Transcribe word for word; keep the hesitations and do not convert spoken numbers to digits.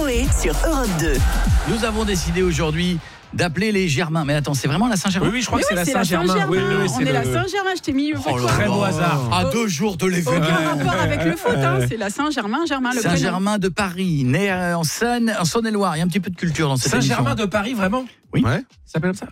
Coé sur Europe deux. Nous avons décidé aujourd'hui d'appeler les Germains. Mais attends, c'est vraiment la Saint-Germain? Oui, oui, je crois Mais que oui, c'est la Saint-Germain. Saint-Germain. Oui, oui, oui, On c'est est le... la Saint-Germain, je t'ai mis le Oh là Très là. beau hasard. À deux jours de l'événement. Aucun rapport avec le foot, hein. C'est la Saint-Germain, Germain, le prénom. Saint-Germain de Paris, né en Seine, en Saône-et-Loire. Il y a un petit peu de culture dans cette Saint-Germain émission. de Paris, vraiment? Oui. Ouais. Ça s'appelle comme ça?